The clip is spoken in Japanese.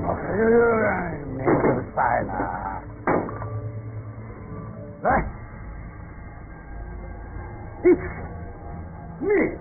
哎呦，没有菜了。来，一、二、